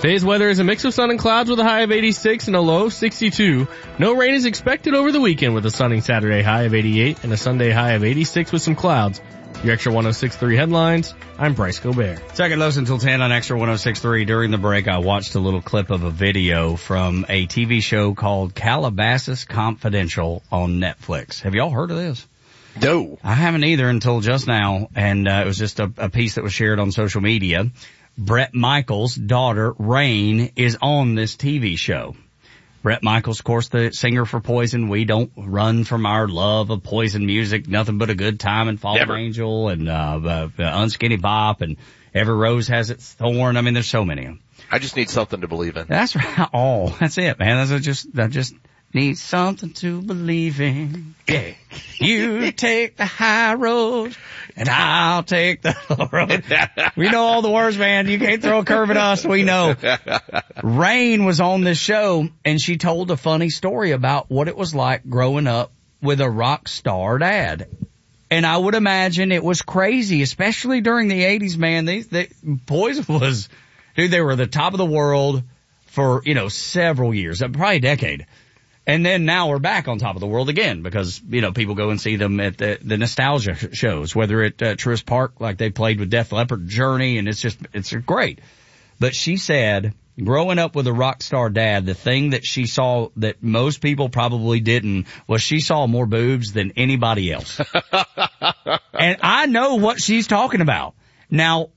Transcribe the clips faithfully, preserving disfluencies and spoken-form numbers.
Today's weather is a mix of sun and clouds with a high of eighty-six and a low of sixty-two. No rain is expected over the weekend with a sunny Saturday high of eighty-eight and a Sunday high of eighty-six with some clouds. Your Extra one oh six point three headlines. I'm Bryce Gobert. Second lows until ten on Extra one oh six point three. During the break, I watched a little clip of a video from a T V show called Calabasas Confidential on Netflix. Have y'all heard of this? No. I haven't either until just now, and uh, it was just a, a piece that was shared on social media. Bret Michaels' daughter, Rain, is on this T V show. Bret Michaels, of course, the singer for Poison. We don't run from our love of Poison music. Nothing but a good time and Fallen Never. Angel and uh, uh, Unskinny Bop and Every Rose Has Its Thorn. I mean, there's so many of them. I just need something to believe in. That's right. Oh, that's it, man. That's a just, I just need something to believe in. Yeah. You take the high road and I'll take the low road. We know all the words, man. You can't throw a curve at us. We know. Rain was on this show and she told a funny story about what it was like growing up with a rock star dad. And I would imagine it was crazy, especially during the eighties, man. These, they, Poison was, dude, they were the top of the world for, you know, several years, probably a decade. And then now we're back on top of the world again because, you know, people go and see them at the, the nostalgia shows, whether at uh, Truist Park, like they played with Def Leppard, Journey, and it's just, it's great. But she said, growing up with a rock star dad, the thing that she saw that most people probably didn't was she saw more boobs than anybody else. And I know what she's talking about. Now,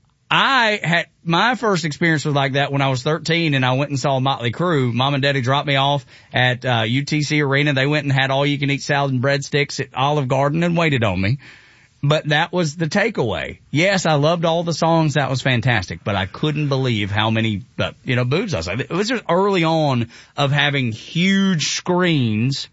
I had, my first experience was like that when I was thirteen and I went and saw Motley Crue. Mom and Daddy dropped me off at, uh, U T C Arena. They went and had all you can eat salad and breadsticks at Olive Garden and waited on me. But that was the takeaway. Yes, I loved all the songs. That was fantastic. But I couldn't believe how many, uh, you know, boobs I saw. It was just early on of having huge screens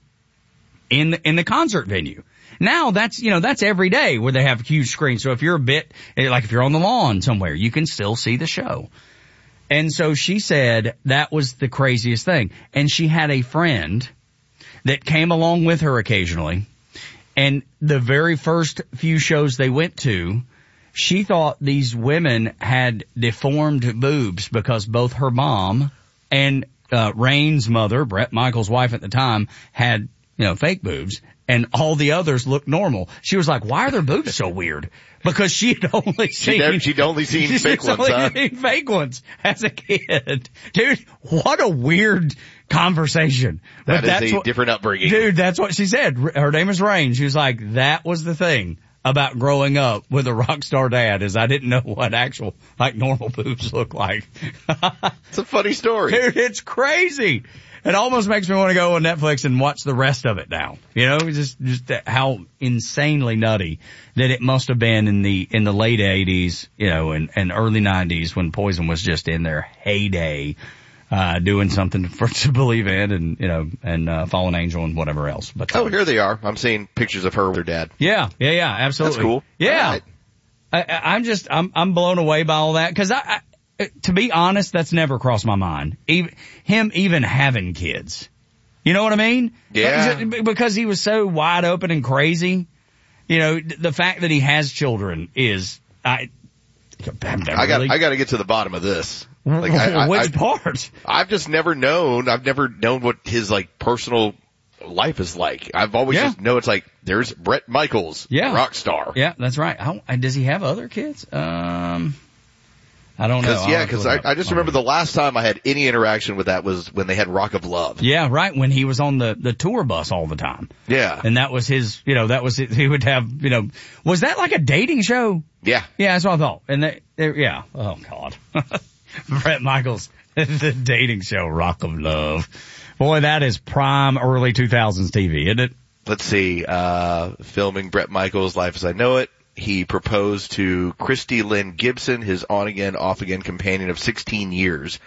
in, in the concert venue. Now that's, you know, that's every day where they have huge screens. So if you're a bit, like if you're on the lawn somewhere, you can still see the show. And so she said that was the craziest thing. And she had a friend that came along with her occasionally. And the very first few shows they went to, she thought these women had deformed boobs because both her mom and, uh, Rain's mother, Bret Michaels' wife at the time, had, you know, fake boobs. And all the others looked normal. She was like, why are their boobs so weird? Because she had only seen, She'd, never, she'd only seen she'd fake ones, only huh? seen fake ones as a kid. Dude, what a weird conversation. That but is that's a what, different upbringing. Dude, that's what she said. Her name is Rain. She was like, that was the thing about growing up with a rock star dad is I didn't know what actual, like normal boobs look like. It's a funny story. Dude, it's crazy. It almost makes me want to go on Netflix and watch the rest of it now. You know, just, just how insanely nutty that it must have been in the, in the late eighties, you know, and, and early nineties when Poison was just in their heyday, uh, doing something for, to believe in and, you know, and, uh, Fallen Angel and whatever else. But, oh, here they are. I'm seeing pictures of her with her dad. Yeah, yeah, yeah, absolutely. That's cool. Yeah. Right. I, I, I'm just, I'm, I'm blown away by all that because I, I to be honest, that's never crossed my mind. Even, him even having kids. You know what I mean? Yeah. Because he was so wide open and crazy. You know, the fact that he has children is, I, I got, really, I got to get to the bottom of this. Like, I, which I, part? I've just never known, I've never known what his like personal life is like. I've always yeah. just know it's like, there's Bret Michaels, yeah. rock star. Yeah, that's right. How, does he have other kids? Um, I don't know. Cause, yeah, because I, I just remember the last time I had any interaction with that was when they had Rock of Love. Yeah, right. When he was on the, the tour bus all the time. Yeah. And that was his, you know, that was it. He would have, you know, was that like a dating show? Yeah. Yeah, that's what I thought. And they, they yeah. Oh, God. Bret Michaels, the dating show, Rock of Love. Boy, that is prime early two thousands T V, isn't it? Let's see, uh, filming Bret Michaels' Life as I Know It. He proposed to Christy Lynn Gibson, his on-again, off-again companion of sixteen years.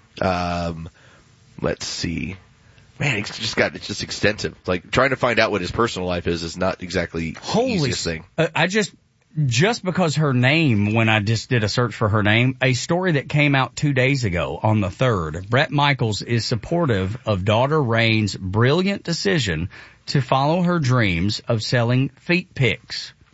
Um, let's see. Man, he's just got, it's just extensive. Like, trying to find out what his personal life is is not exactly Holy the easiest thing. Uh, I just, just because her name, when I just did a search for her name, a story that came out two days ago on the third, Bret Michaels is supportive of daughter Rain's brilliant decision to follow her dreams of selling feet pics.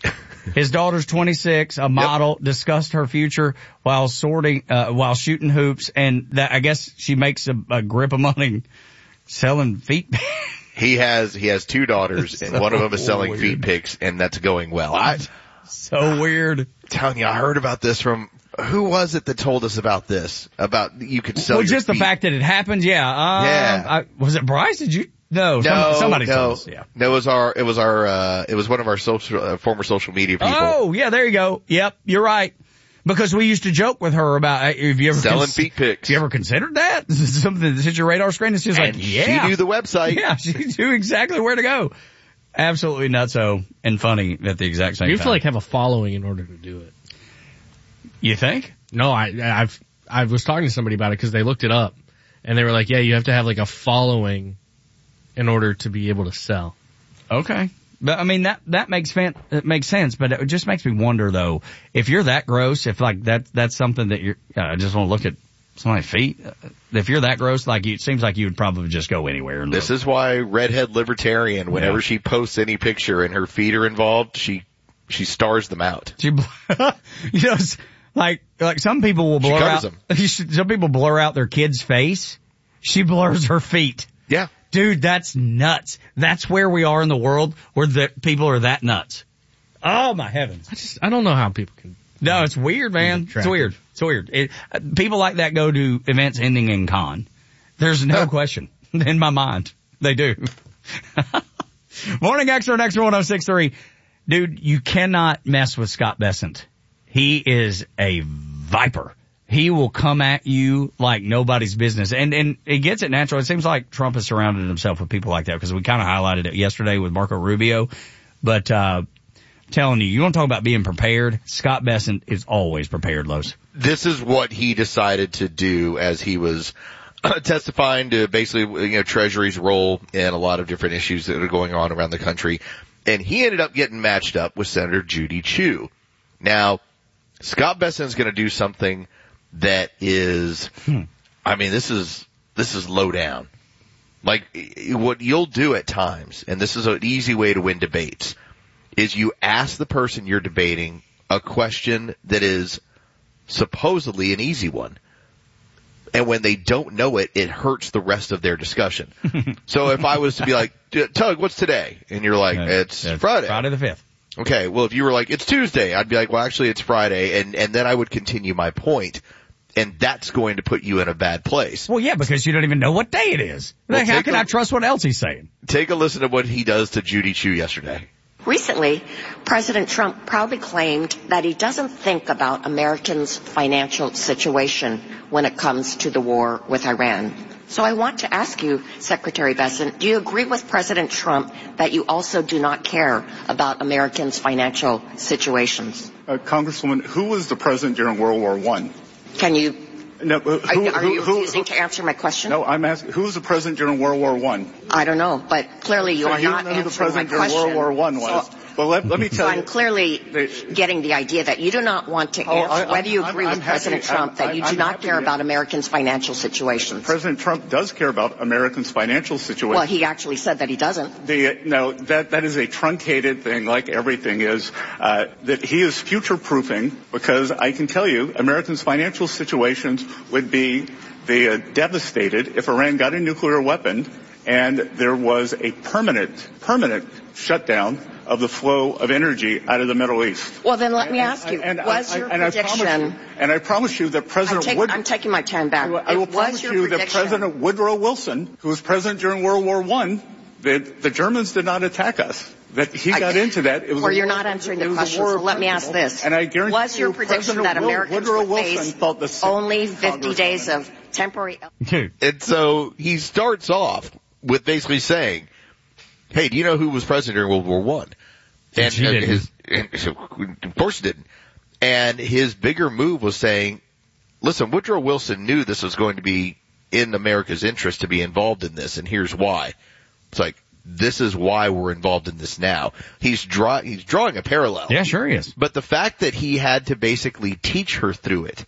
His daughter's twenty-six, a model, yep. discussed her future while sorting, uh, while shooting hoops, and that, I guess she makes a, a grip of money selling feet. He has, he has two daughters, and so one of them is selling weird. feet pics, and that's going well. I, so weird. I'm telling you, I heard about this from, who was it that told us about this? About you could sell Well, your just feet. the fact that it happened, yeah. Um, Yeah. I, was it Bryce? Did you? No, No, some, somebody no, told us, yeah. no, it was our, it was our, uh, it was one of our social, uh, former social media people. Oh, yeah, there you go. Yep, you're right. Because we used to joke with her about, uh, have you ever selling cons- feet pics. Have you ever considered that? Something that's hit your radar screen? And she's like, And yeah. she knew the website. Yeah, she knew exactly where to go. Absolutely nutso and funny at the exact same time. You have to like have a following in order to do it. You think? No, I, I've, I was talking to somebody about it because they looked it up and they were like, yeah, you have to have like a following in order to be able to sell. Okay. But I mean, that, that makes fan, it makes sense, but it just makes me wonder though, if you're that gross, if like that, that's something that you're, uh, I just want to look at somebody's feet. Uh, if you're that gross, like it seems like you would probably just go anywhere. And This look. is why Redhead Libertarian, whenever Yeah. she posts any picture and her feet are involved, she, she stars them out. She, you know, it's like, like some people will She blur covers out, them. some people blur out their kid's face. She blurs her feet. Yeah. Dude, that's nuts. That's where we are in the world where the people are that nuts. Oh my heavens. I just, I don't know how people can. No, it's weird, man. It's weird. It's weird. It, uh, people like that go to events ending in con. There's no question in my mind. They do. Morning Extra, Extra one oh six point three. Dude, you cannot mess with Scott Bessent. He is a viper. He will come at you like nobody's business. And, and it gets it natural. It seems like Trump has surrounded himself with people like that because we kind of highlighted it yesterday with Marco Rubio. But, uh, telling you, you want to talk about being prepared? Scott Bessent is always prepared, Los. This is what he decided to do as he was testifying to basically, you know, Treasury's role in a lot of different issues that are going on around the country. And he ended up getting matched up with Senator Judy Chu. Now, Scott Bessent's going to do something that is, hmm. I mean, this is, this is low down. Like, what you'll do at times, and this is an easy way to win debates, is you ask the person you're debating a question that is supposedly an easy one. And when they don't know it, it hurts the rest of their discussion. So if I was to be like, Tug, what's today? And you're like, it's That's Friday. Friday the fifth. Okay, well, if you were like, it's Tuesday, I'd be like, well, actually, it's Friday, and, and then I would continue my point, and that's going to put you in a bad place. Well, yeah, because you don't even know what day it is. Well, How can a, I trust what else he's saying? Take a listen to what he does to Judy Chu yesterday. Recently, President Trump proudly claimed that he doesn't think about Americans' financial situation when it comes to the war with Iran. So I want to ask you, Secretary Bessent, do you agree with President Trump that you also do not care about Americans' financial situations? Uh, Congresswoman, who was the president during World War One? Can you, no, who, are, are who, you who, refusing who, to answer my question? No, I'm asking, who was the president during World War One? I don't know, but clearly you so are you not know who the answering my president during question. World War One was. So, well, let, let me tell so you. I'm clearly the, getting the idea that you do not want to oh, answer I, whether you I'm, agree I'm, with I'm President happy, Trump I'm, that you I'm do not happy, care yeah. about Americans' financial situations. President Trump does care about Americans' financial situation. Well, he actually said that he doesn't. The, no, that, that is a truncated thing, like everything is, uh, that he is future-proofing, because I can tell you, Americans' financial situations would be they uh, devastated if Iran got a nuclear weapon and there was a permanent, permanent shutdown of the flow of energy out of the Middle East. Well, then let me and, ask you, and, and was I, your and prediction... I promise you, and I promise you that President I'm, take, Wood, I'm taking my time back. I will it promise was your you prediction. that President Woodrow Wilson, who was president during World War One, the, the Germans did not attack us. That he got I, into that. It was or a you're war, not answering it the was question, a war so let me ask principle. this. And I guarantee was your you, prediction President that Americans Woodrow would Wilson face felt the same only fifty days of temporary... Dude. And so he starts off with basically saying, hey, do you know who was president during World War One? And, he and didn't. his, and so, of course he didn't. And his bigger move was saying, listen, Woodrow Wilson knew this was going to be in America's interest to be involved in this, and here's why. It's like, this is why we're involved in this now. He's draw, he's drawing a parallel. Yeah, sure he is. But the fact that he had to basically teach her through it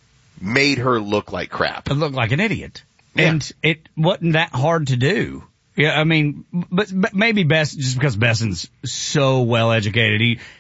made her look like crap. It looked like an idiot. Yeah. And it wasn't that hard to do. Yeah, I mean, but, but maybe Bess, just because Besson's so well educated, he,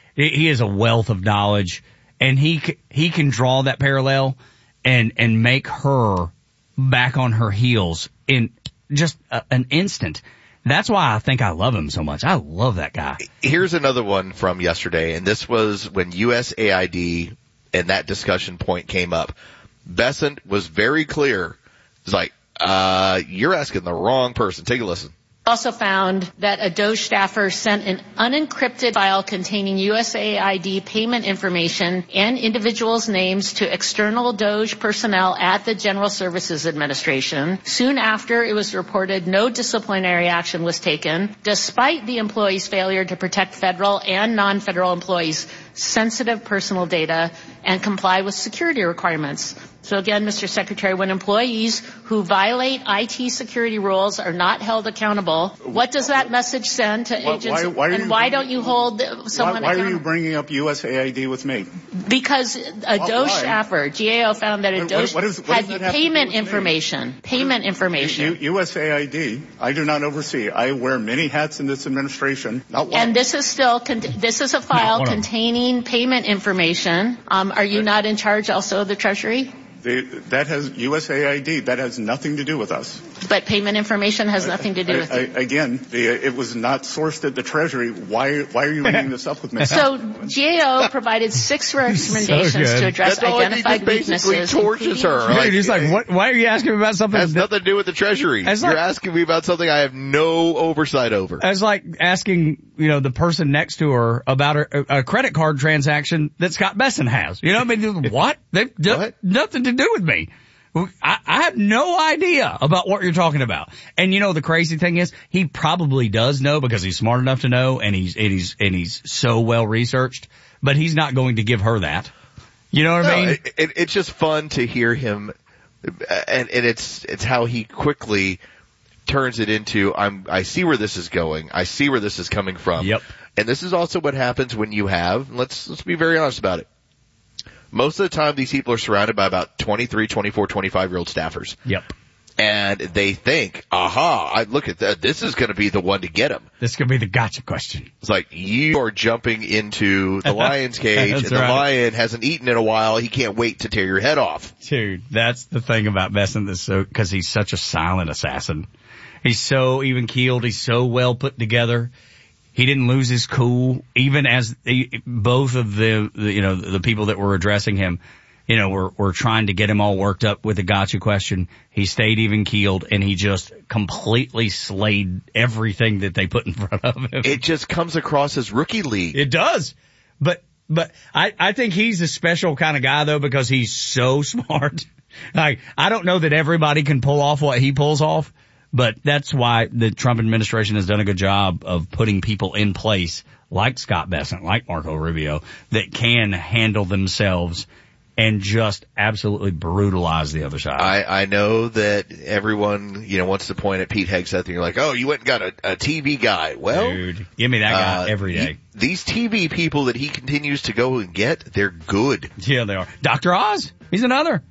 he is a wealth of knowledge, and he he can draw that parallel and and make her back on her heels in just a, an instant. That's why I think I love him so much. I love that guy. Here's another one from yesterday, and this was when U S A I D and that discussion point came up. Bessent was very clear. It's like, uh, you're asking the wrong person. Take a listen. Also found that a DOGE staffer sent an unencrypted file containing U S A I D payment information and individuals' names to external DOGE personnel at the General Services Administration. Soon after, it was reported no disciplinary action was taken, despite the employee's failure to protect federal and non-federal employees' sensitive personal data and comply with security requirements. So again, Mister Secretary, when employees who violate I T security rules are not held accountable, what does that message send to why, agents? Why, why and you, why don't you hold someone why, why accountable? Why are you bringing up U S A I D with me? Because a why, DOGE why? staffer, G A O found that a What, DOGE what is, what had does that payment have to do with information. me? Payment information. U, U S A I D, I do not oversee. I wear many hats in this administration. Not one. And this is still, con- this is a file containing payment information. Um, are you not in charge also of the Treasury? The, that has U S A I D. That has nothing to do with us. But payment information has nothing to do with I, it. I, again, the, it was not sourced at the Treasury. Why, why are you bringing this up with me? So G A O provided six recommendations so to address That's all identified he basically weaknesses. torches her. Dude, Like, he's like, what, why are you asking me about something has that nothing to do with the Treasury. It's You're like- asking me about something I have no oversight over. It's like asking, you know, the person next to her about a, a credit card transaction that Scott Bessent has. You know what I mean? What? They've d- What? nothing to do with me. I, I have no idea about what you're talking about. And you know, the crazy thing is, he probably does know because he's smart enough to know, and he's, and he's, and he's so well researched, but he's not going to give her that. You know what No, I mean? it, it, it's just fun to hear him, and, and it's it's how he quickly turns it into, I'm, I see where this is going. I see where this is coming from. Yep. And this is also what happens when you have, let's, let's be very honest about it. Most of the time, these people are surrounded by about twenty-three, twenty-four, twenty-five-year-old staffers. Yep. And they think, aha, I look at that, this is going to be the one to get him. This could be the gotcha question. It's like, you are jumping into the lion's cage, and That's the right. lion hasn't eaten in a while. He can't wait to tear your head off. Dude, that's the thing about Bessent that's so, cause he's such a silent assassin. He's so even keeled. He's so well put together. He didn't lose his cool, even as he, both of the, the, you know, the people that were addressing him, you know, were, were trying to get him all worked up with the gotcha question. He stayed even keeled, and he just completely slayed everything that they put in front of him. It just comes across as rookie league. It does. But, but I, I think he's a special kind of guy though, because he's so smart. Like, I don't know that everybody can pull off what he pulls off, but that's why the Trump administration has done a good job of putting people in place like Scott Bessent, like Marco Rubio, that can handle themselves and just absolutely brutalize the other side. I, I know that everyone, you know, wants to point at Pete Hegseth, and you're like, oh, you went and got a, a T V guy. Well, Dude, give me that guy uh, every day. he- these T V people that he continues to go and get, they're good. Yeah, they are. Doctor Oz, he's another.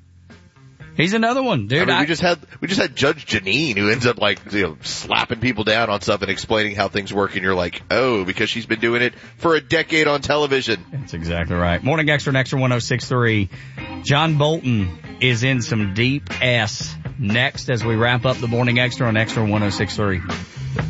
He's another one, dude. I mean, I- we just had we just had Judge Janine, who ends up like, you know, slapping people down on stuff and explaining how things work, and you're like, oh, because she's been doing it for a decade on television. That's exactly right. Morning Extra, Extra one oh six point three. John Bolton is in some deep S next as we wrap up the Morning Extra on Extra one oh six point three.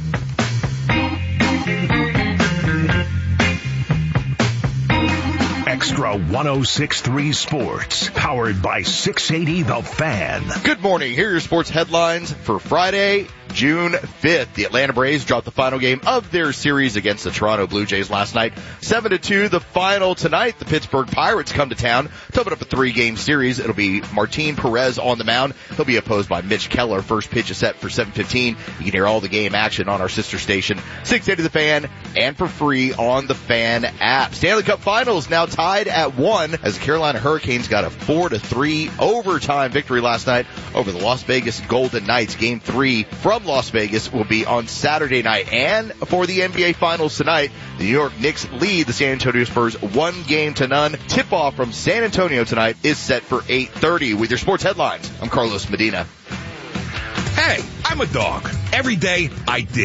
Extra one oh six point three Sports, powered by six eighty The Fan. Good morning. Here are your sports headlines for Friday, June fifth. The Atlanta Braves dropped the final game of their series against the Toronto Blue Jays last night. seven to two, the final tonight. The Pittsburgh Pirates come to town to open up a three-game series. It'll be Martin Perez on the mound. He'll be opposed by Mitch Keller. First pitch is set for seven fifteen. You can hear all the game action on our sister station, six eighty The Fan, and for free on the Fan app. Stanley Cup Finals now tied at one as the Carolina Hurricanes got a four to three overtime victory last night over the Las Vegas Golden Knights. Game three from Las Vegas will be on Saturday night. And for the N B A Finals tonight, the New York Knicks lead the San Antonio Spurs one game to none. Tip-off from San Antonio tonight is set for eight thirty. With your sports headlines, I'm Carlos Medina. Hey, I'm a dog. Every day I dig.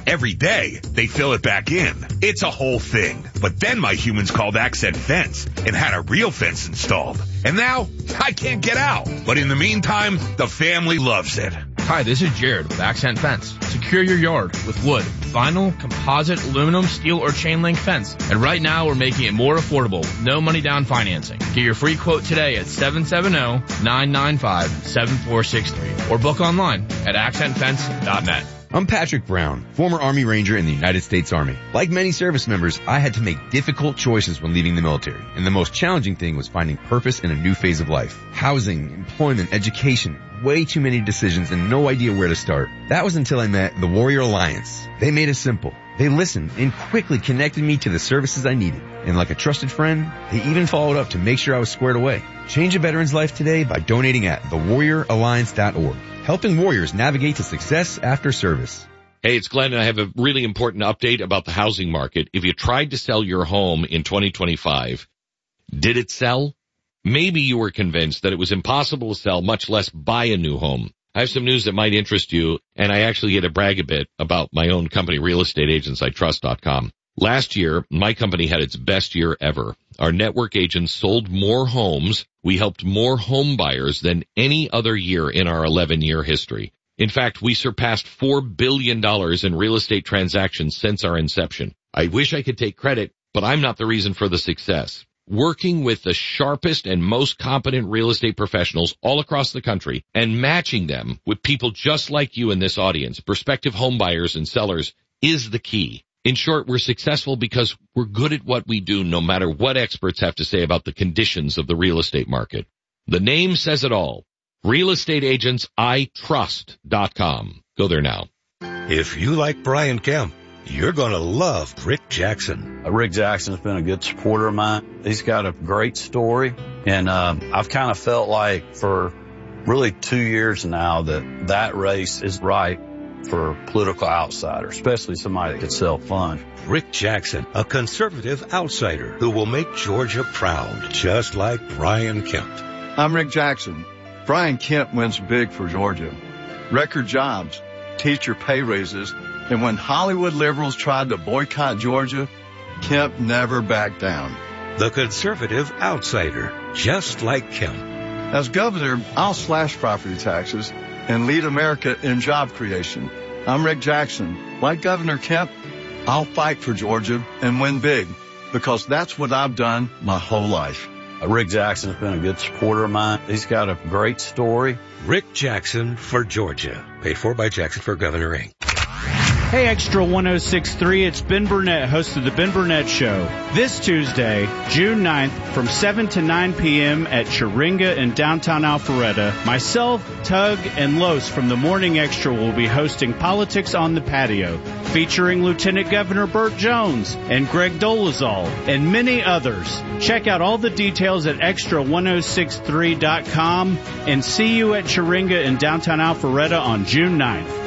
Every day, they fill it back in. It's a whole thing. But then my humans called Accent Fence and had a real fence installed. And now, I can't get out. But in the meantime, the family loves it. Hi, this is Jared with Accent Fence. Secure your yard with wood, vinyl, composite, aluminum, steel, or chain link fence. And right now, we're making it more affordable with no money down financing. Get your free quote today at seven seven zero, nine nine five, seven four six three or book online at accent fence dot net. I'm Patrick Brown, former Army Ranger in the United States Army. Like many service members, I had to make difficult choices when leaving the military, and the most challenging thing was finding purpose in a new phase of life. Housing, employment, education, way too many decisions and no idea where to start. That was until I met the Warrior Alliance. They made it simple. They listened and quickly connected me to the services I needed. And like a trusted friend, they even followed up to make sure I was squared away. Change a veteran's life today by donating at the warrior alliance dot org. Helping warriors navigate to success after service. Hey, it's Glenn, and I have a really important update about the housing market. If you tried to sell your home in twenty twenty-five, did it sell? Maybe you were convinced that it was impossible to sell, much less buy a new home. I have some news that might interest you, and I actually get to brag a bit about my own company, real estate agents I trust dot com. Last year, my company had its best year ever. Our network agents sold more homes. We helped more home buyers than any other year in our eleven-year history. In fact, we surpassed four billion dollars in real estate transactions since our inception. I wish I could take credit, but I'm not the reason for the success. Working with the sharpest and most competent real estate professionals all across the country and matching them with people just like you in this audience, prospective home buyers and sellers, is the key. In short, we're successful because we're good at what we do no matter what experts have to say about the conditions of the real estate market. The name says it all. real estate agents I trust dot com. Go there now. If you like Brian Kemp, you're going to love Rick Jackson. Uh, Rick Jackson's been a good supporter of mine. He's got a great story, and uh, I've kind of felt like for really two years now that that race is right for political outsider, especially somebody that could sell fun. Rick Jackson, a conservative outsider who will make Georgia proud, just like Brian Kemp. I'm Rick Jackson. Brian Kemp wins big for Georgia. Record jobs, teacher pay raises, and when Hollywood liberals tried to boycott Georgia, Kemp never backed down. The conservative outsider, just like Kemp. As governor, I'll slash property taxes and lead America in job creation. I'm Rick Jackson. Like Governor Kemp, I'll fight for Georgia and win big because that's what I've done my whole life. Uh, Rick Jackson's been a good supporter of mine. He's got a great story. Rick Jackson for Georgia. Paid for by Jackson for Governor Incorporated. Hey, Extra one oh six point three, it's Ben Burnett, host of The Ben Burnett Show. This Tuesday, June ninth, from seven to nine p.m. at Chiringa in downtown Alpharetta, myself, Tug, and Los from The Morning Extra will be hosting Politics on the Patio, featuring Lieutenant Governor Burt Jones and Greg Dolezal, and many others. Check out all the details at extra ten sixty-three dot com, and see you at Chiringa in downtown Alpharetta on June ninth.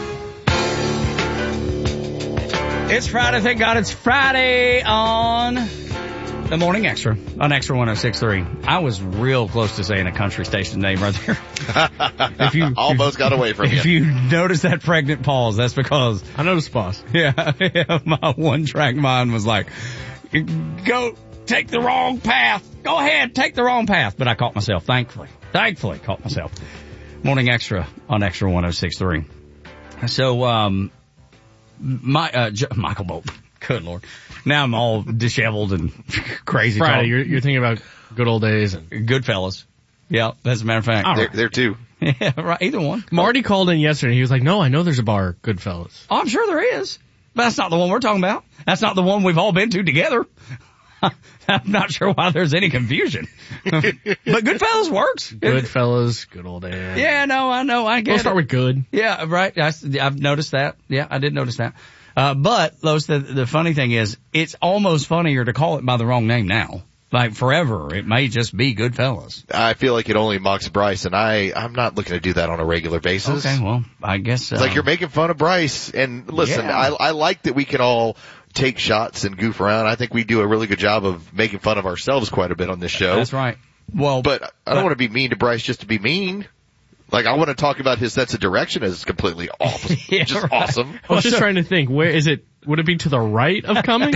It's Friday, thank God it's Friday on The Morning Extra, on Extra one oh six point three. I was real close to saying a country station name right there. If you almost got away from if you. If you notice that pregnant pause, that's because I noticed pause. Yeah, yeah, my one track mind was like, go take the wrong path. Go ahead, take the wrong path. But I caught myself, thankfully. Thankfully, caught myself. Morning Extra on Extra one oh six point three. So, um, My, uh, J- Michael Bolt. Good Lord. Now I'm all disheveled and crazy. Friday, you're, you're thinking about good old days and Goodfellas. Yeah, as a matter of fact. There, there too. Yeah, right. Either one. Marty called in yesterday. He was like, no, I know there's a bar, Goodfellas. Oh, I'm sure there is. But that's not the one we're talking about. That's not the one we've all been to together. I'm not sure why there's any confusion. But Goodfellas works. Goodfellas, good old days. Yeah, no, I know. I get We'll it. start with good. Yeah, right. I, I've noticed that. Yeah, I did notice that. Uh, but, Los, the, the funny thing is, it's almost funnier to call it by the wrong name now. Like, forever, it may just be Goodfellas. I feel like it only mocks Bryce, and I, I'm not looking to do that on a regular basis. Okay, well, I guess so. It's like you're making fun of Bryce, and listen, Yeah. I, I like that we can all take shots and goof around. I think we do a really good job of making fun of ourselves quite a bit on this show. That's right. Well, but I don't want to be mean to Bryce just to be mean. Like, I want to talk about his sense of direction as completely off, Yeah, just right. awesome. I was just trying to think, where is it? Would it be to the right of coming?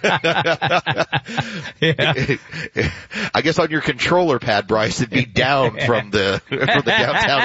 Yeah. I guess on your controller pad, Bryce, it'd be down from the from the downtown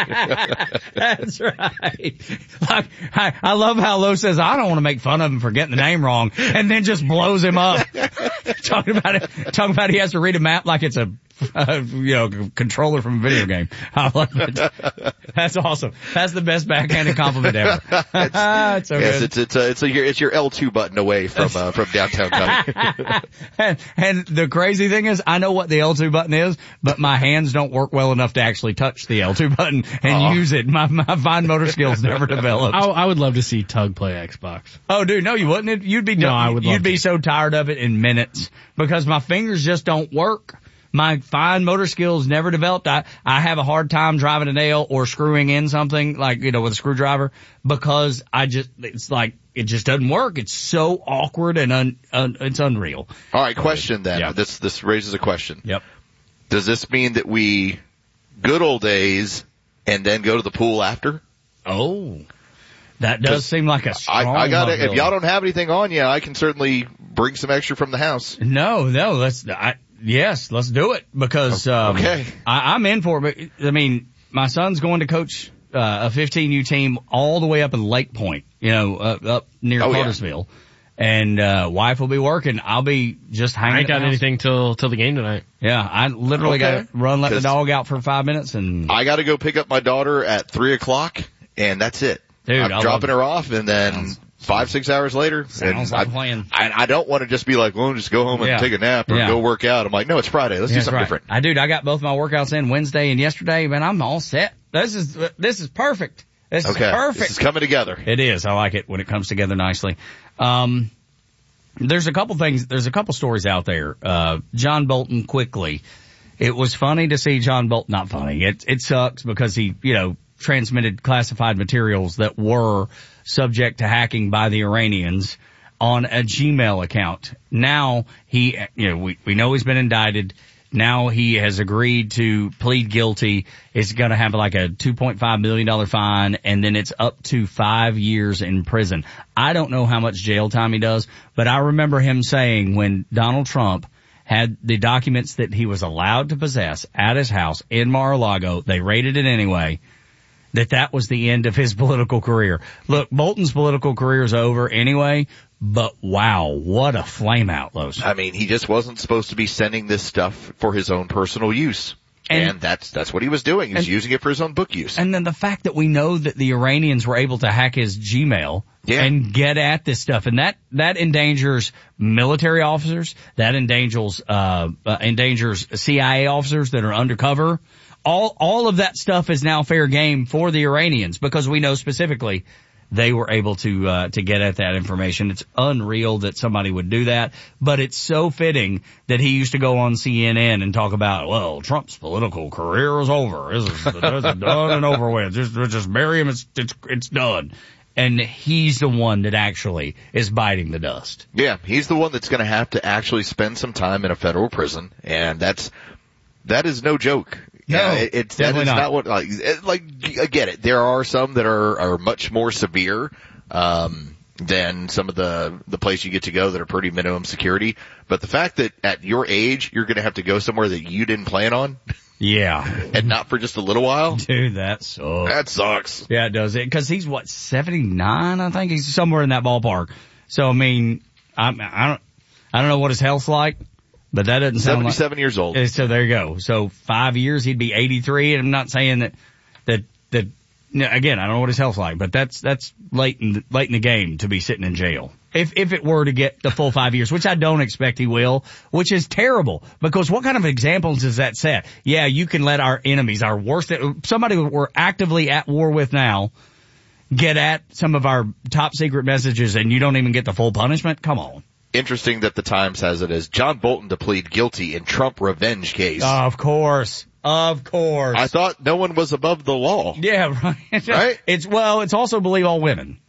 area. That's right. Like, I, I love how Lowe says, I don't want to make fun of him for getting the name wrong, and then just blows him up. talking about it, talking about he has to read a map like it's a, uh, you know, controller from a video game. I love it. That's awesome. That's the best backhanded compliment ever. It's so yes, good. it's it's a, it's a, it's your L two button away from uh, from downtown coming. and, and the crazy thing is, I know what the L two button is, but my hands don't work well enough to actually touch the L two button and Aw. use it. My my fine motor skills never developed. I, I would love to see Tug play Xbox. Oh, dude, no, you wouldn't. You'd be No, I would love You'd be to. so tired of it in minutes because my fingers just don't work. My fine motor skills never developed. I, I have a hard time driving a nail or screwing in something like, you know, with a screwdriver because I just, it's like, it just doesn't work. It's so awkward and un, un, it's unreal. All right, question then. Yeah. This this raises a question. Yep. Does this mean that we good old days and then go to the pool after? Oh, that does seem like a I, strong I got it. If possibility. y'all don't have anything on you, I can certainly bring some extra from the house. No, no, let's, I, yes, let's do it because, um, Okay. I, I'm in for it. But, I mean, my son's going to coach, uh, a fifteen U team all the way up in Lake Point, you know, uh, up near Oh, yeah. Cartersville. And, uh, wife will be working. I'll be just hanging I at ain't the got house. anything till till the game tonight. Yeah, I literally Okay. got to run, let the 'Cause dog out for five minutes and, I got to go pick up my daughter at three o'clock, and that's it. Dude, I'm I dropping love her off, and then Sounds- five, six hours later, sounds and like I, a plan. I, I don't want to just be like, well, just go home and Yeah. take a nap or Yeah. go work out. I'm like, no, it's Friday. Let's do That's something right. different. I dude, I got both my workouts in Wednesday and yesterday, man. I'm all set. This is this is perfect. This Okay, is perfect. this is coming together. It is. I like it when it comes together nicely. Um, there's a couple things. There's a couple stories out there. Uh, John Bolton quickly. It was funny to see John Bolton. Not funny. It it sucks because he, you know, transmitted classified materials that were subject to hacking by the Iranians on a Gmail account. Now he, you know, we, we know he's been indicted. Now he has agreed to plead guilty. It's going to have like a two point five million dollars fine, and then it's up to five years in prison. I don't know how much jail time he does, but I remember him saying when Donald Trump had the documents that he was allowed to possess at his house in Mar-a-Lago, they raided it anyway, that that was the end of his political career. Look, Bolton's political career is over anyway, but wow, what a flame out, Los. I mean, he just wasn't supposed to be sending this stuff for his own personal use. And, And- that's, that's what he was doing. He was and- using it for his own book use. And then the fact that we know that the Iranians were able to hack his Gmail Yeah. and get at this stuff, and that that endangers military officers, that endangers uh, uh endangers C I A officers that are undercover. All all of that stuff is now fair game for the Iranians because we know specifically they were able to uh to get at that information. It's unreal that somebody would do that, but it's so fitting that he used to go on C N N and talk about, well, Trump's political career is over. This is, this is done and over with. Just, just bury him. It's, it's, it's done. And he's the one that actually is biting the dust. Yeah, he's the one that's going to have to actually spend some time in a federal prison, and that's that is no joke. No, yeah, it, it's that definitely is not. not what like it, like I get it. There are some that are are much more severe um than some of the the places you get to go that are pretty minimum security. But the fact that at your age you're going to have to go somewhere that you didn't plan on, Yeah. and not for just a little while, Dude, that sucks. that sucks. Yeah, it does. It Cause he's what, seventy-nine, I think? He's somewhere in that ballpark. So, I mean, I, I don't, I don't know what his health's like, but that doesn't sound like. seventy-seven years old. Uh, So there you go. So five years, he'd be eighty-three. And I'm not saying that, that, that, no, again, I don't know what his health's like, but that's, that's late in, the, late in the game to be sitting in jail. If, if it were to get the full five years, which I don't expect he will, which is terrible, because what kind of examples does that set? Yeah, you can let our enemies, our worst, somebody we're actively at war with now, get at some of our top secret messages and you don't even get the full punishment? Come on. Interesting that the Times has it as John Bolton to plead guilty in Trump revenge case. Of course. Of course. I thought no one was above the law. Yeah, right. Right? It's, well, it's also believe all women.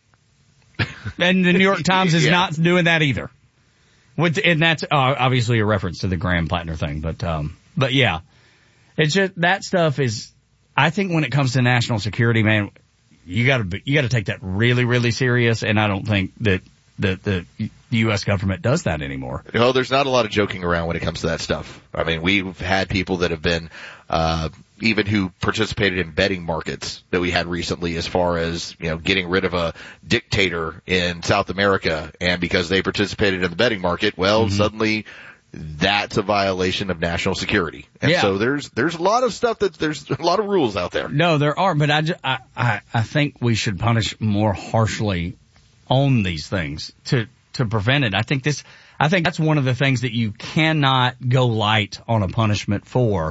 And the New York Times is Yeah. not doing that either. With, and that's uh, obviously a reference to the Graham Plattner thing, but, um, but yeah. It's just, that stuff is, I think when it comes to national security, man, you gotta, you gotta take that really, really serious. And I don't think that the, the U S government does that anymore. You know, there's not a lot of joking around when it comes to that stuff. I mean, we've had people that have been, uh, even who participated in betting markets that we had recently as far as, you know, getting rid of a dictator in South America. And because they participated in the betting market, well, mm-hmm. suddenly that's a violation of national security. And yeah. so there's, there's a lot of stuff that there's a lot of rules out there. No, there are, but I, ju- I, I, I think we should punish more harshly on these things to, to prevent it. I think this, I think that's one of the things that you cannot go light on a punishment for.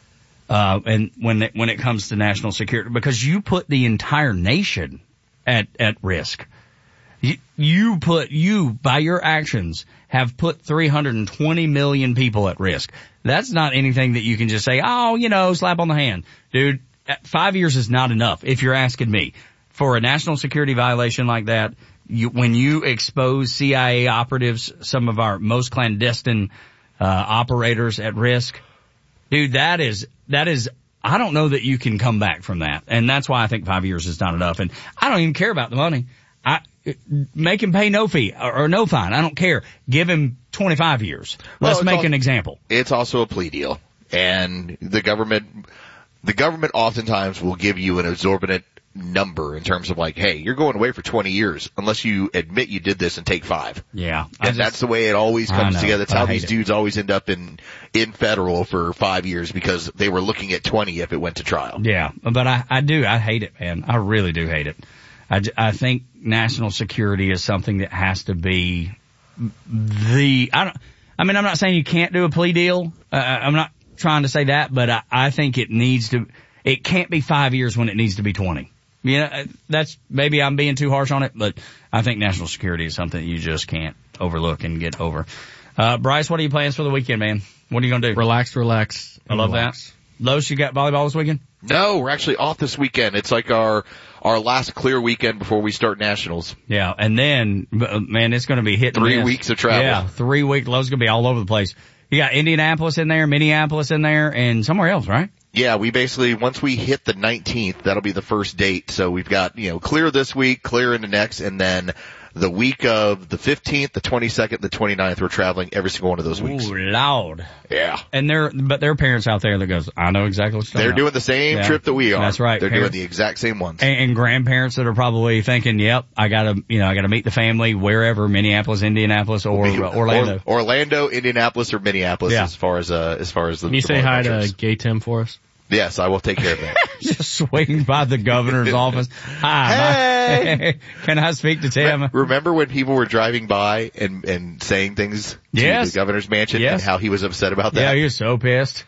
Uh, and when it, when it comes to national security, because you put the entire nation at, at risk. You, you put, you, by your actions, have put three hundred twenty million people at risk. That's not anything that you can just say, oh, you know, slap on the hand. Dude, five years is not enough, if you're asking me. For a national security violation like that, you, when you expose C I A operatives, some of our most clandestine, uh, operators at risk, dude, that is, that is, I don't know that you can come back from that. And that's why I think five years is not enough. And I don't even care about the money. I, make him pay no fee or, or no fine. I don't care. Give him twenty-five years. Let's well, make all, an example. It's also a plea deal. And the government, the government oftentimes will give you an exorbitant number in terms of like, hey, you're going away for twenty years unless you admit you did this and take five. Yeah. And just, that's the way it always comes together. That's how these it. dudes always end up in, in federal for five years because they were looking at twenty if it went to trial. Yeah. But I, I do, I hate it, man. I really do hate it. I, I think national security is something that has to be the, I don't, I mean, I'm not saying you can't do a plea deal. Uh, I'm not trying to say that, but I, I think it needs to, it can't be five years when it needs to be twenty. You know, that's, maybe I'm being too harsh on it, but I think national security is something that you just can't overlook and get over. Uh, Bryce, what are your plans for the weekend, man? What are you going to do? Relax, relax. I love relax. that. Los, you got volleyball this weekend? No, we're actually off this weekend. It's like our, our last clear weekend before we start nationals. Yeah. And then, man, it's going to be hit and Three miss. weeks of travel. Yeah. Three weeks. Los going to be all over the place. You got Indianapolis in there, Minneapolis in there, and somewhere else, right? Yeah, we basically, once we hit the nineteenth, that'll be the first date. So we've got, you know, clear this week, clear into next, and then the week of the fifteenth, the twenty-second, the twenty-ninth, we're traveling every single one of those weeks. Ooh, loud. Yeah. And there, but there are parents out there that goes, I know exactly what you're They're talking doing the same yeah. trip that we are. That's right. They're parents, doing the exact same ones. And, and grandparents that are probably thinking, yep, I gotta, you know, I gotta meet the family wherever, Minneapolis, Indianapolis, or uh, Orlando. Or, Orlando, Indianapolis, or Minneapolis yeah. as far as, uh, as far as the, Can you the say hi trips. to Gay Tim for us? Yes, I will take care of that. Just swing by the governor's office. Hi. Hey! Can I speak to Tim? Remember when people were driving by and, and saying things to yes. the governor's mansion yes. and how he was upset about that? Yeah, he was so pissed.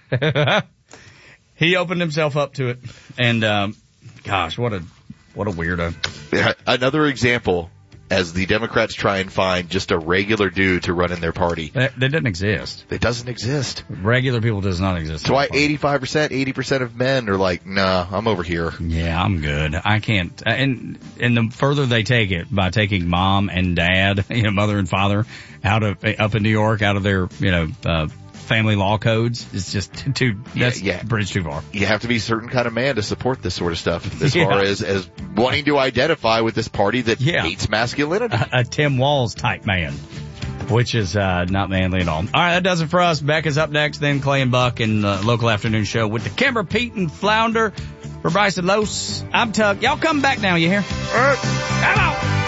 He opened himself up to it. And, um, gosh, what a, what a weirdo. Yeah, another example as the Democrats try and find just a regular dude to run in their party. That, that doesn't exist. It doesn't exist. Regular people does not exist. That's why eighty-five percent, eighty percent of men are like, nah, I'm over here. Yeah, I'm good. I can't. And, and the further they take it by taking mom and dad, you know, mother and father out of, up in New York, out of their, you know, uh, family law codes, it's just too, too that's yeah, yeah. bridge too far. You have to be a certain kind of man to support this sort of stuff as yeah. far as, as wanting to identify with this party that yeah. hates masculinity. A, a Tim Walz type man, which is, uh, not manly at all. All right, that does it for us. Beck is up next, then Clay and Buck in the local afternoon show with the Kimber, Pete, and Flounder. For Bryce and Los, I'm Tug. Y'all come back now, you hear? Uh, come on!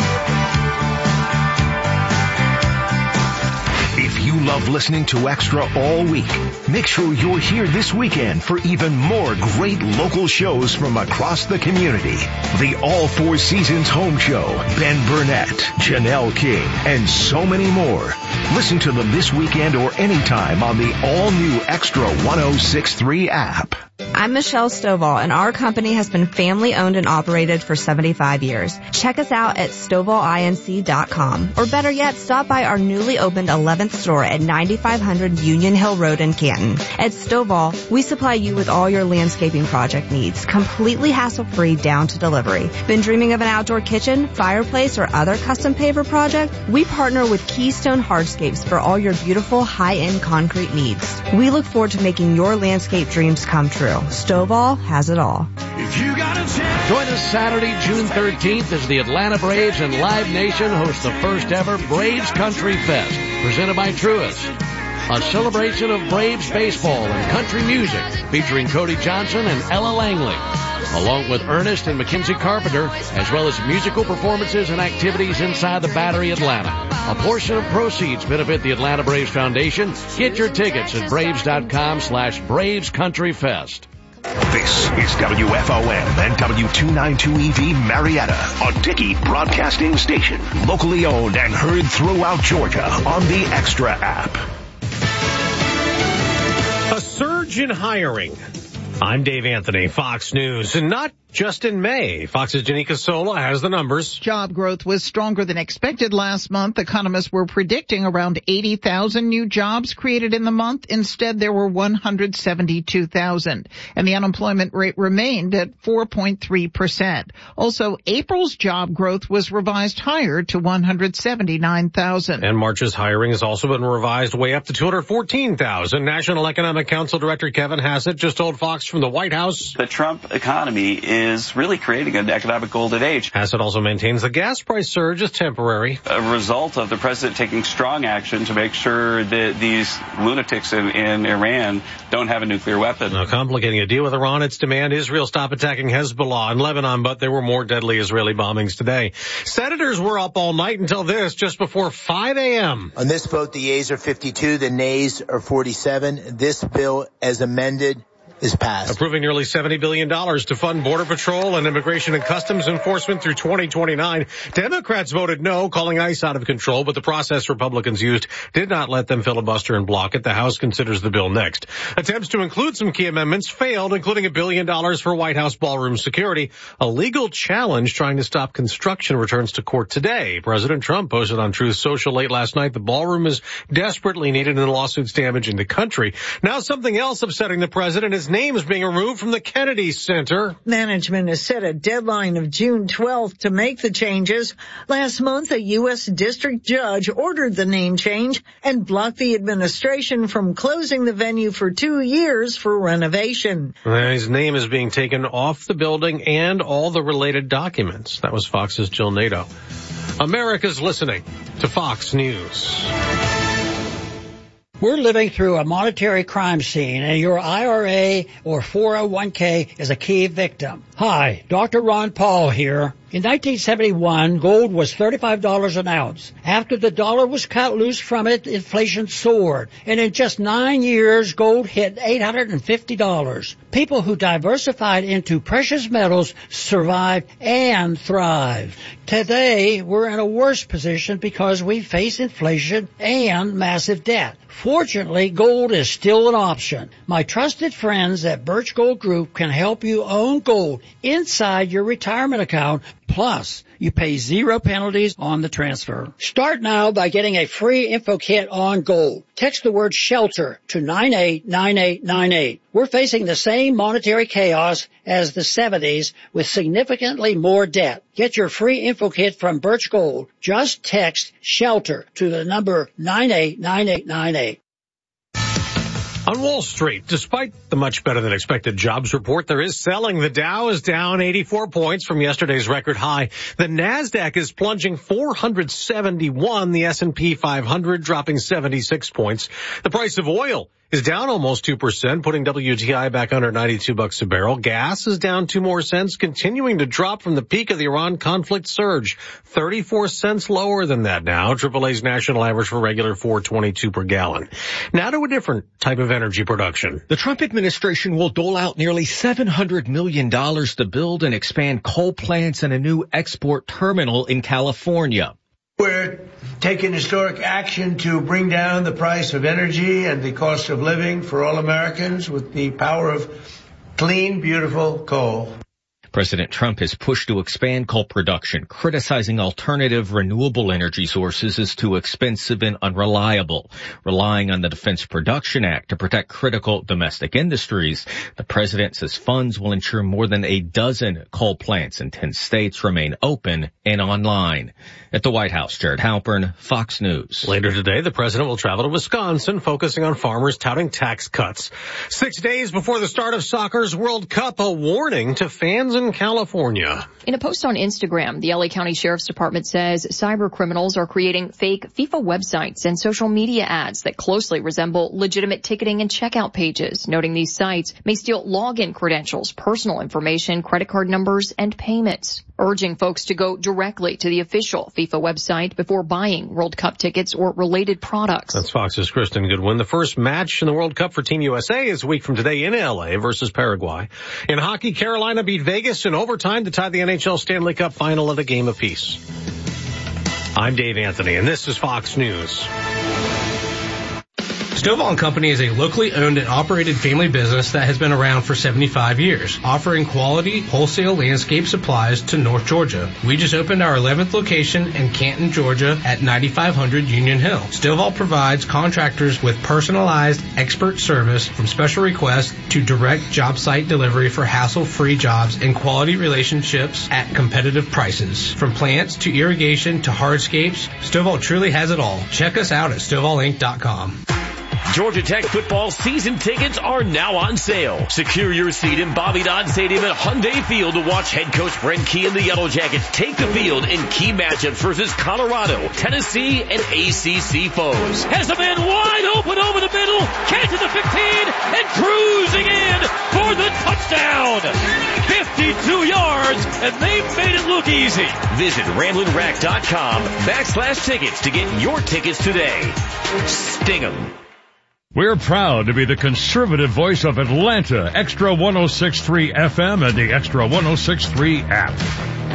If you love listening to Extra all week, make sure you're here this weekend for even more great local shows from across the community. The All Four Seasons Home Show, Ben Burnett, Janelle King, and so many more. Listen to them this weekend or anytime on the all-new Extra one oh six point three app. I'm Michelle Stovall, and our company has been family-owned and operated for seventy-five years. Check us out at stovall inc dot com, or better yet, stop by our newly opened eleventh store at ninety-five hundred Union Hill Road in Canton. At Stovall, we supply you with all your landscaping project needs, completely hassle-free down to delivery. Been dreaming of an outdoor kitchen, fireplace, or other custom paver project? We partner with Keystone Hardscapes for all your beautiful high-end concrete needs. We look forward to making your landscape dreams come true. true. Stovall has it all. If you got a chance. Join us Saturday, June thirteenth as the Atlanta Braves and Live Nation host the first ever Braves Country Fest, presented by Truist. A celebration of Braves baseball and country music featuring Cody Johnson and Ella Langley, along with Ernest and Mackenzie Carpenter, as well as musical performances and activities inside the Battery Atlanta. A portion of proceeds benefit the Atlanta Braves Foundation. Get your tickets at braves.com slash Braves Country Fest. This is W F O M and W two ninety-two E V Marietta, a Dickey Broadcasting station, locally owned and heard throughout Georgia on the Extra app. A surge in hiring. I'm Dave Anthony, Fox News, and not just in May. Fox's Janika Sola has the numbers. Job growth was stronger than expected last month. Economists were predicting around eighty thousand new jobs created in the month. Instead, there were one hundred seventy-two thousand, and the unemployment rate remained at four point three percent. Also, April's job growth was revised higher to one hundred seventy-nine thousand. And March's hiring has also been revised way up to two hundred fourteen thousand. National Economic Council Director Kevin Hassett just told Fox from the White House. The Trump economy is really creating an economic golden age. Hassett also maintains the gas price surge is temporary. A result of the president taking strong action to make sure that these lunatics in, in Iran don't have a nuclear weapon. Now, complicating a deal with Iran, its demand Israel stop attacking Hezbollah in Lebanon, but there were more deadly Israeli bombings today. Senators were up all night until this, just before five a.m. On this vote, the yeas are fifty-two, the nays are forty-seven. This bill, as amended, is passed. Approving nearly seventy billion dollars to fund Border Patrol and Immigration and Customs Enforcement through twenty twenty-nine. Democrats voted no, calling ICE out of control, but the process Republicans used did not let them filibuster and block it. The House considers the bill next. Attempts to include some key amendments failed, including a billion dollars for White House ballroom security. A legal challenge trying to stop construction returns to court today. President Trump posted on Truth Social late last night the ballroom is desperately needed in the lawsuits damaging the country. Now something else upsetting the president is name is being removed from the Kennedy Center. Management has set a deadline of June twelfth to make the changes. Last month, a U S district judge ordered the name change and blocked the administration from closing the venue for two years for renovation. His name is being taken off the building and all the related documents. That was Fox's Jill Nato. America's listening to Fox News. We're living through a monetary crime scene, and your I R A or four oh one k is a key victim. Hi, Doctor Ron Paul here. In nineteen seventy-one, gold was thirty-five dollars an ounce. After the dollar was cut loose from it, inflation soared. And in just nine years, gold hit eight hundred fifty dollars. People who diversified into precious metals survived and thrived. Today, we're in a worse position because we face inflation and massive debt. Fortunately, gold is still an option. My trusted friends at Birch Gold Group can help you own gold inside your retirement account. Plus, you pay zero penalties on the transfer. Start now by getting a free info kit on gold. Text the word SHELTER to nine eight nine eight nine eight. We're facing the same monetary chaos as the seventies with significantly more debt. Get your free info kit from Birch Gold. Just text SHELTER to the number nine eight nine eight nine eight. On Wall Street, despite the much better than expected jobs report, there is selling. The Dow is down eighty-four points from yesterday's record high. The Nasdaq is plunging four hundred seventy-one. The S and P five hundred dropping seventy-six points. The price of oil is down almost two percent, putting W T I back under ninety-two bucks a barrel. Gas is down two more cents, continuing to drop from the peak of the Iran conflict surge. thirty-four cents lower than that now. triple A's national average for regular four twenty-two per gallon. Now to a different type of energy production. The Trump administration will dole out nearly seven hundred million dollars to build and expand coal plants and a new export terminal in California. We're taking historic action to bring down the price of energy and the cost of living for all Americans with the power of clean, beautiful coal. President Trump has pushed to expand coal production, criticizing alternative renewable energy sources as too expensive and unreliable. Relying on the Defense Production Act to protect critical domestic industries, the president says funds will ensure more than a dozen coal plants in ten states remain open and online. At the White House, Jared Halpern, Fox News. Later today, the president will travel to Wisconsin, focusing on farmers touting tax cuts. Six days before the start of soccer's World Cup, a warning to fans in California. In a post on Instagram, the L A County Sheriff's Department says cyber criminals are creating fake FIFA websites and social media ads that closely resemble legitimate ticketing and checkout pages, noting these sites may steal login credentials, personal information, credit card numbers, and payments, urging folks to go directly to the official FIFA website before buying World Cup tickets or related products. That's Fox's Kristen Goodwin. The first match in the World Cup for Team U S A is a week from today in L A versus Paraguay. In hockey, Carolina beat Vegas in overtime to tie the N H L Stanley Cup final at a game apiece. I'm Dave Anthony, and this is Fox News. Stovall and Company is a locally owned and operated family business that has been around for seventy-five years, offering quality wholesale landscape supplies to North Georgia. We just opened our eleventh location in Canton, Georgia at ninety-five hundred Union Hill. Stovall provides contractors with personalized expert service from special requests to direct job site delivery for hassle-free jobs and quality relationships at competitive prices. From plants to irrigation to hardscapes, Stovall truly has it all. Check us out at stovall inc dot com. Georgia Tech football season tickets are now on sale. Secure your seat in Bobby Dodd Stadium at Hyundai Field to watch head coach Brent Key and the Yellow Jackets take the field in key matchups versus Colorado, Tennessee, and A C C foes. Has a man wide open over the middle, catches the fifteen, and cruising in for the touchdown. fifty-two yards, and they made it look easy. Visit Ramblin' Rack dot com backslash tickets to get your tickets today. Sting 'em. We're proud to be the conservative voice of Atlanta, Extra one oh six point three F M and the Extra one oh six point three app.